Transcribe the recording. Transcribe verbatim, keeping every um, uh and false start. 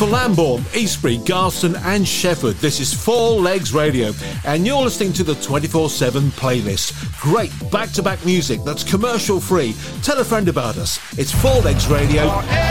for Lambourne, Eastbury, Garston and Shefford. This is Four Legs Radio and you're listening to the twenty-four seven playlist. Great back-to-back music that's commercial free. Tell a friend about us. It's Four Legs Radio.